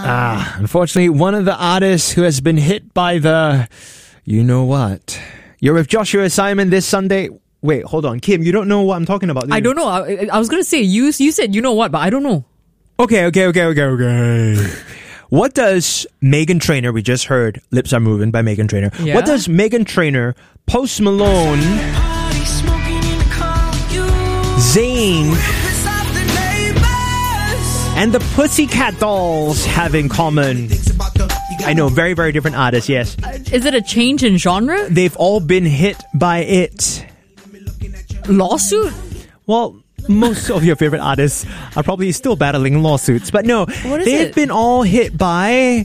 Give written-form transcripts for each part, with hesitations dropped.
Unfortunately, one of the artists who has been hit by the... You know what? You're with Joshua Simon this Sunday. Wait, hold on. Kim, you don't know what I'm talking about, do you? I don't know. I was going to say, you said you know what, but I don't know. Okay. What does Meghan Trainor, we just heard Lips Are Moving by Meghan Trainor. Yeah. What does Meghan Trainor, Post Malone, Zayn, and the Pussycat Dolls have in common? I know, very, very different artists, yes. Is it a change in genre? They've all been hit by it. Lawsuit? Well, most of your favorite artists are probably still battling lawsuits. But no, they've been all hit by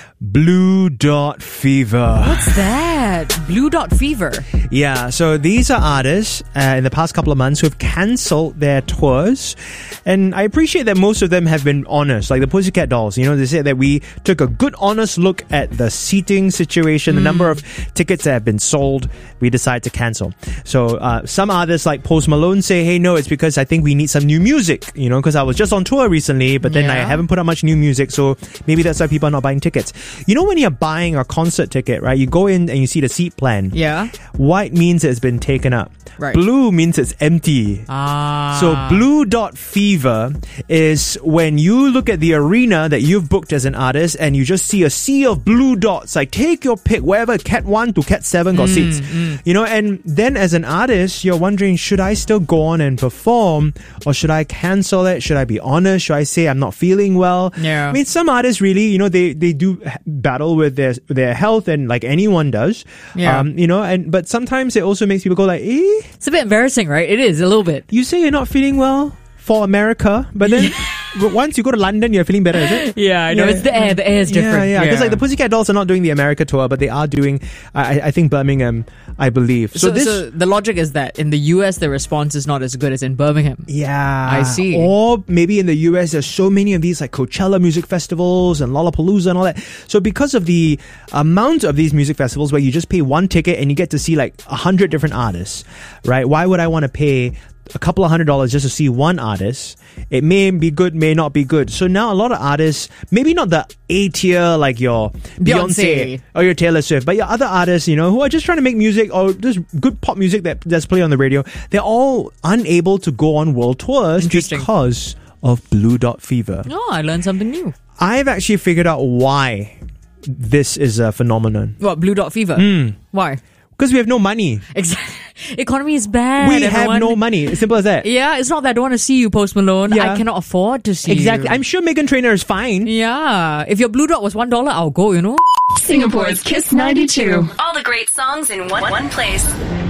Blue Dot Fever. What's that? Blue Dot Fever? Yeah, so these are artists in the past couple of months who have cancelled their tours. And I appreciate that most of them have been honest. Like the Pussycat Dolls, they said that we took a good, honest look at the seating situation, the number of tickets that have been sold. We decided to cancel. So some artists like Post Malone say, hey, no, it's because I think we need some new music, because I was just on tour recently, but then I haven't put out much new music, so maybe that's why people are not buying tickets. When you're buying a concert ticket, right, you go in and you see the seat plan. Yeah. White means it's been taken up. Right. Blue means it's empty. So Blue Dot Fever is when you look at the arena that you've booked as an artist and you just see a sea of blue dots. Like, take your pick, wherever Cat 1 to Cat 7 got seats. And then as an artist, you're wondering, should I still go on and perform, or should I cancel it? Should I be honest? Should I say I'm not feeling well? Yeah. I mean, some artists really, they do battle with their health, and like anyone does. Yeah. But sometimes it also makes people go like, eh? It's a bit embarrassing, right? It is, a little bit. You say you're not feeling well for America, but then once you go to London, you're feeling better, is it? Yeah, I know. It's the air. The air is different. Yeah. Because like the Pussycat Dolls are not doing the America tour, but they are doing, I think, Birmingham, I believe. So the logic is that in the US, the response is not as good as in Birmingham. Yeah. I see. Or maybe in the US, there's so many of these like Coachella music festivals and Lollapalooza and all that. So because of the amount of these music festivals where you just pay one ticket and you get to see like 100 different artists, right? Why would I want to pay a couple of $100 just to see one artist? It may be good, may not be good. So now a lot of artists, maybe not the A tier like your Beyonce or your Taylor Swift, but your other artists, who are just trying to make music or just good pop music that's played on the radio, they're all unable to go on world tours because of Blue Dot Fever. Oh, I learned something new. I've actually figured out why this is a phenomenon. What, Blue Dot Fever? Why? Because we have no money. Exactly. Economy is bad. We have no money. It's simple as that. Yeah, it's not that I don't want to see you, Post Malone. Yeah. I cannot afford to see you. Exactly. I'm sure Meghan Trainor is fine. Yeah. If your Blue Dot was $1, I'll go, Singapore's Kiss 92. All the great songs in one place.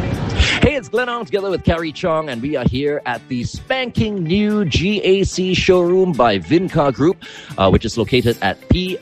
Hey, it's Glenn Ong together with Carrie Chong, and we are here at the spanking new GAC showroom by Vincar Group, which is located at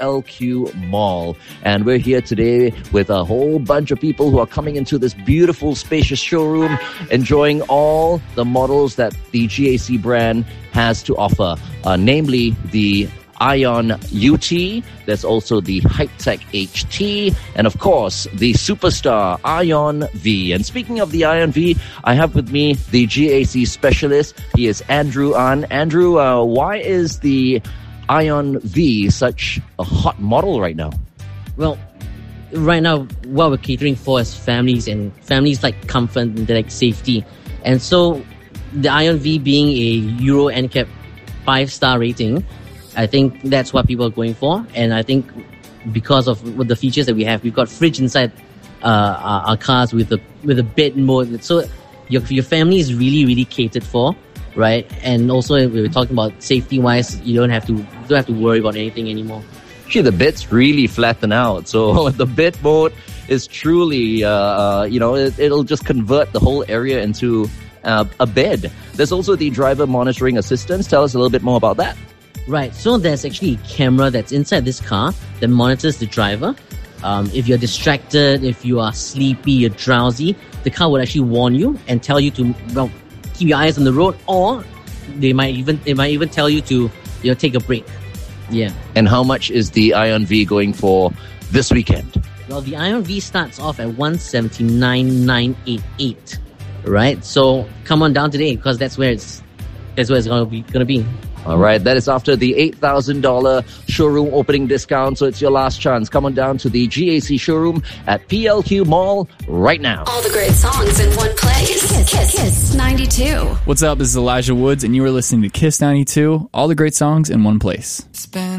PLQ Mall. And we're here today with a whole bunch of people who are coming into this beautiful, spacious showroom, enjoying all the models that the GAC brand has to offer, namely the Ion UT, there's also the Hype-Tech HT, and of course, the superstar Ion V. And speaking of the Ion V, I have with me the GAC specialist. He is Andrew An. Andrew, why is the Ion V such a hot model right now? Well, right now, what we're catering for is families, and families like comfort and they like safety. And so, the Ion V being a Euro NCAP 5-star rating, I think that's what people are going for. And I think because of the features that we have, we've got fridge inside our cars with a bed mode. So your family is really, really catered for, right? And also we were talking about safety wise, you don't have to worry about anything anymore. Actually, the beds really flatten out. So the bed mode is truly, it'll just convert the whole area into a bed. There's also the driver monitoring assistance. Tell us a little bit more about that. Right, so there's actually a camera that's inside this car that monitors the driver. If you're distracted, if you are sleepy, you're drowsy, the car will actually warn you and tell you to keep your eyes on the road, or they might even tell you to take a break. Yeah. And how much is the Ion V going for this weekend? Well, the Ion V starts off at 179,988. Right, so come on down today because that's where it's gonna be. All right, that is after the $8,000 showroom opening discount. So it's your last chance. Come on down to the GAC showroom at PLQ Mall right now. All the great songs in one place. Kiss 92. What's up? This is Elijah Woods, and you are listening to Kiss 92. All the great songs in one place. Spend